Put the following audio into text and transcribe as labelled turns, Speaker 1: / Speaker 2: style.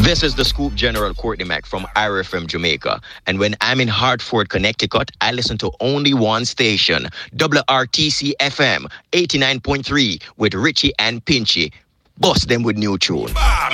Speaker 1: This is the Scoop General Courtney Mac from IRFM Jamaica. And when I'm in Hartford, Connecticut, I listen to only one station, WRTC FM 89.3 with Richie and Pinchy. Bust them with new tune.